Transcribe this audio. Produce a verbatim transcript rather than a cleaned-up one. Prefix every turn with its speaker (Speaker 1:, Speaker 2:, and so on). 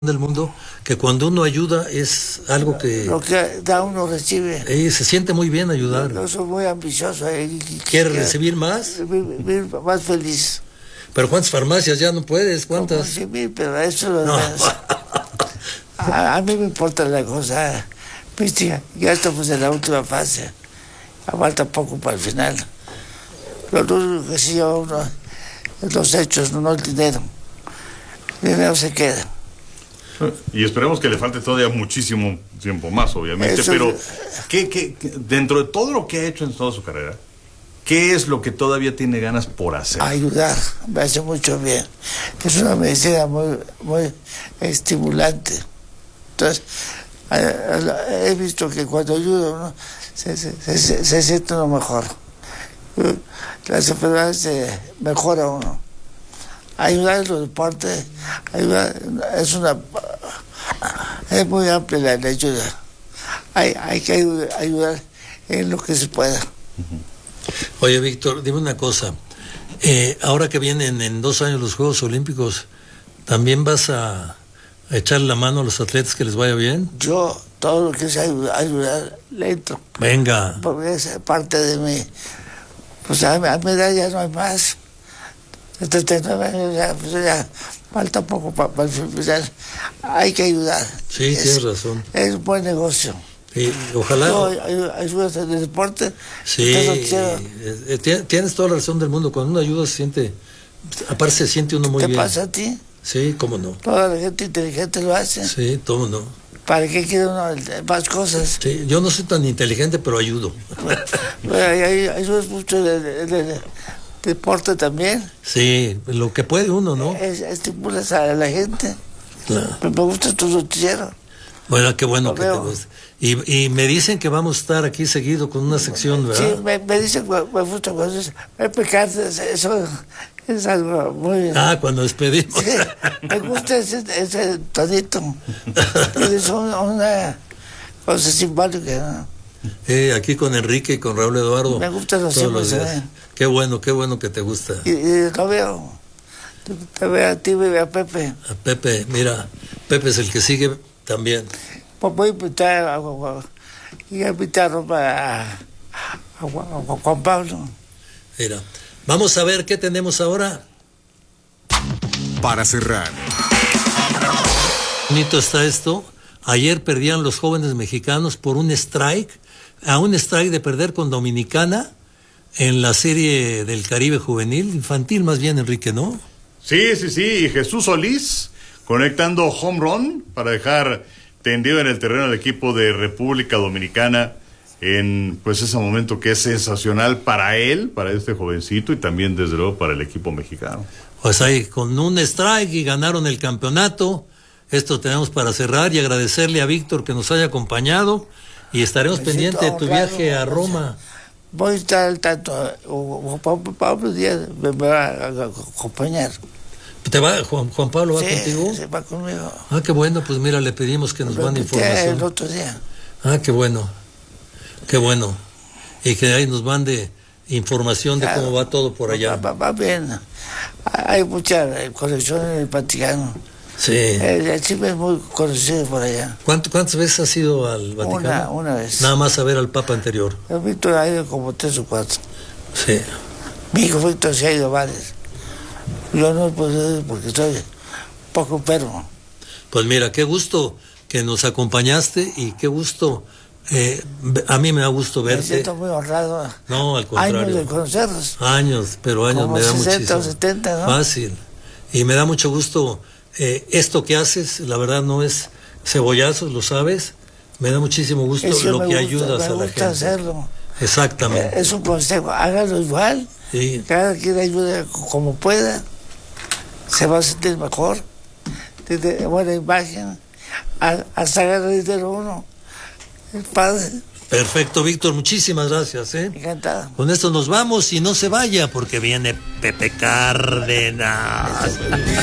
Speaker 1: del mundo, que cuando uno ayuda es algo que
Speaker 2: lo que da uno recibe.
Speaker 1: Eh, se siente muy bien ayudar.
Speaker 2: Yo soy muy ambicioso. Eh,
Speaker 1: ¿Quiere recibir más?
Speaker 2: Vivir más feliz.
Speaker 1: Pero ¿cuántas farmacias ya no puedes? ¿Cuántas?
Speaker 2: Sí, pero eso lo
Speaker 1: no.
Speaker 2: a, a mí me importa la cosa. Viste, ya estamos en la última fase. Falta poco para el final. Lo único que sí lleva uno es los hechos, no el dinero. El dinero se queda.
Speaker 3: Y esperemos que le falte todavía muchísimo tiempo más, obviamente, Eso pero es... ¿qué, qué, qué, dentro de todo lo que ha hecho en toda su carrera, ¿qué es lo que todavía tiene ganas por hacer?
Speaker 2: Ayudar, me hace mucho bien. Es una medicina muy, muy estimulante. Entonces, he visto que cuando ayuda uno, se, se, se, se siente uno mejor. Las enfermedades se mejora uno. Ayudar en los deportes, ayudar, es una es muy amplia la, la ayuda. Hay, hay que ayudar, ayudar en lo que se pueda.
Speaker 1: Oye, Víctor, dime una cosa. Eh, ahora que vienen en dos años los Juegos Olímpicos, ¿también vas a, a echarle la mano a los atletas que les vaya bien?
Speaker 2: Yo, todo lo que sea ayudar, ayudar le entro.
Speaker 1: Venga.
Speaker 2: Porque es parte de mí. Pues a, a mi edad ya no hay más. setenta y nueve años ya, pues ya falta poco para pa el final. Hay que ayudar.
Speaker 1: Sí,
Speaker 2: es,
Speaker 1: tienes razón.
Speaker 2: Es un buen negocio.
Speaker 1: Sí, ojalá.
Speaker 2: No, ayudas en el deporte.
Speaker 1: Sí, eh, tienes toda la razón del mundo. Cuando uno ayuda se siente, aparte se siente uno muy
Speaker 2: ¿Te
Speaker 1: bien.
Speaker 2: ¿Te pasa a ti?
Speaker 1: Sí, cómo no.
Speaker 2: Toda la gente inteligente lo hace.
Speaker 1: Sí, cómo no.
Speaker 2: ¿Para qué quiere uno más cosas?
Speaker 1: Sí, yo no soy tan inteligente, pero ayudo.
Speaker 2: Ayudas mucho en el deporte también.
Speaker 1: Sí, lo que puede uno, ¿no?
Speaker 2: Es, estimulas a la gente.
Speaker 1: Claro.
Speaker 2: Me, me gusta tu noticiero.
Speaker 1: Bueno, qué bueno
Speaker 2: lo
Speaker 1: que
Speaker 2: veo.
Speaker 1: te guste. Y, y me dicen que vamos a estar aquí seguido con una sección, ¿verdad?
Speaker 2: Sí, me, me dicen que me gusta cuando es pecarte, eso es algo muy...
Speaker 1: Ah, cuando despedimos.
Speaker 2: Sí, me gusta ese, ese tonito. Es una, una cosa simbólica, ¿no?
Speaker 1: Eh, aquí con Enrique y con Raúl Eduardo.
Speaker 2: Me gustan los
Speaker 1: hijos.
Speaker 2: ¿eh?
Speaker 1: Qué bueno, qué bueno que te gusta.
Speaker 2: Y, y lo veo. Te veo a ti, me veo a Pepe.
Speaker 1: A Pepe, mira, Pepe es el que sigue también.
Speaker 2: Pues voy a invitar a, a, a, y a invitarlo para a, a, a Juan Pablo.
Speaker 1: Mira, vamos a ver qué tenemos ahora.
Speaker 4: Para cerrar.
Speaker 1: Bonito está esto. Ayer perdían los jóvenes mexicanos por un strike, a un strike de perder con Dominicana en la serie del Caribe juvenil, infantil más bien, Enrique, ¿no?
Speaker 3: Sí, sí, sí, y Jesús Solís conectando home run para dejar tendido en el terreno al equipo de República Dominicana en pues ese momento que es sensacional para él, para este jovencito y también desde luego para el equipo mexicano.
Speaker 1: Pues ahí con un strike y ganaron el campeonato. Esto tenemos para cerrar y agradecerle a Víctor que nos haya acompañado y estaremos pendientes de tu viaje a Roma.
Speaker 2: Voy a estar al tanto. Juan Pablo Díaz me va a acompañar.
Speaker 1: ¿Te va, Juan, Juan Pablo va
Speaker 2: sí,
Speaker 1: contigo?
Speaker 2: Sí, va conmigo.
Speaker 1: Ah, qué bueno, pues mira, le pedimos que nos mande información.
Speaker 2: El otro día.
Speaker 1: Ah, qué bueno, qué bueno. Y que ahí nos mande información de claro, cómo va todo por allá.
Speaker 2: Va, va bien. Hay mucha conexión en el Vaticano.
Speaker 1: Sí.
Speaker 2: El, el Chile es muy conocido por allá.
Speaker 1: ¿Cuánto, ¿Cuántas veces has ido al Vaticano?
Speaker 2: Una, una vez.
Speaker 1: Nada más a ver al Papa anterior.
Speaker 2: El Víctor ha ido como tres o cuatro.
Speaker 1: Sí.
Speaker 2: Mi hijo Víctor se ha ido varios. Yo no puedo ir porque estoy un poco enfermo.
Speaker 1: Pues mira, qué gusto que nos acompañaste y qué gusto, eh, a mí me da gusto verte.
Speaker 2: Me siento muy honrado.
Speaker 1: No, al contrario.
Speaker 2: Años de conocerlos.
Speaker 1: Años, pero años
Speaker 2: como
Speaker 1: me da
Speaker 2: sesenta
Speaker 1: muchísimo.
Speaker 2: o setenta, ¿no?
Speaker 1: Fácil. Y me da mucho gusto, eh, esto que haces, la verdad no es cebollazos, lo sabes. Me da muchísimo gusto
Speaker 2: es que
Speaker 1: lo que
Speaker 2: gusta,
Speaker 1: ayudas
Speaker 2: me
Speaker 1: a la
Speaker 2: gusta
Speaker 1: gente.
Speaker 2: Hacerlo.
Speaker 1: Exactamente.
Speaker 2: Es un consejo, hágalo igual.
Speaker 1: Sí.
Speaker 2: Cada quien ayude como pueda. Se va a sentir mejor, desde buena imagen, hasta ganar dinero uno, el padre.
Speaker 1: Perfecto, Víctor, muchísimas gracias. ¿eh?
Speaker 2: Encantado.
Speaker 1: Con esto nos vamos y no se vaya porque viene Pepe Cárdenas.